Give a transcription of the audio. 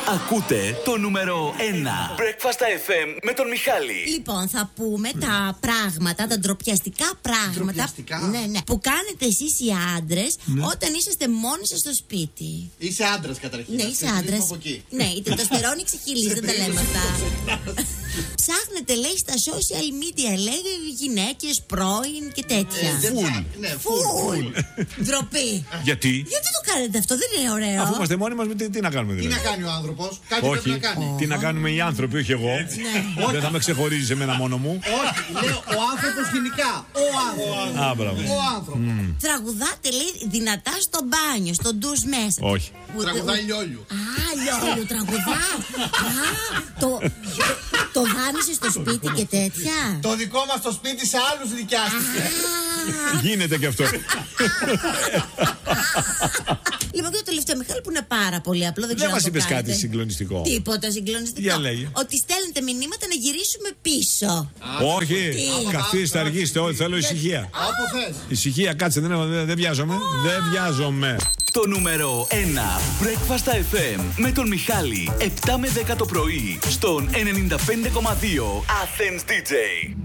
Ακούτε το νούμερο 1 Breakfast FM με τον Μιχάλη. Λοιπόν, θα πούμε τα πράγματα, τα ντροπιαστικά πράγματα ναι, που κάνετε εσείς οι άντρες όταν είσαστε μόνοι σας στο σπίτι. Είσαι άντρας καταρχήν. Ναι, είσαι άντρας. Ναι, η τετοστερόνη ξεχυλίζει, δεν τα λέμε αυτά. Ψάχνετε, λέει, στα social media, λέει, γυναίκες, πρώην και τέτοια. Φουλ. Ντροπή. Γιατί? Γιατί το κάνετε αυτό, δεν είναι ωραίο? Αφού είμαστε μόνοι μας, τι να κάνουμε δηλαδή? Τι να κάνει ο άνθρωπος? Κάτι πρέπει να κάνει. Τι να κάνουμε οι άνθρωποι, όχι εγώ. Δεν θα με ξεχωρίζει εμένα μόνο μου. Όχι, λέω ο άνθρωπος γενικά. Ο άνθρωπος. Τραγουδάτε, λέει, δυνατά στο μπάνιο, στο ντους μέσα. Όχι. Τραγουδάει Λιόλιου. Λιόλιου τραγουδά. Το δάνεισε στο σπίτι και τέτοια. Το δικό μας το σπίτι σε άλλους νοικιάστηκε. Γίνεται και αυτό. Λοιπόν, και το τελευταίο, Μιχάλη, που είναι πάρα πολύ απλό. Δεν μας είπες κάτι συγκλονιστικό? Τίποτα συγκλονιστικό. Για λέγε. Ότι στέλνετε μηνύματα να γυρίσουμε πίσω. Όχι. Καθίστε, αργήστε. Όχι, θέλω ησυχία. Όπου θες. Ησυχία, κάτσε, δεν βιάζομαι. Δεν βιάζομαι. Το νούμερο 1 Breakfast FM με τον Μιχάλη. 7 με 10 το πρωί στον 95,2 Athens DJ.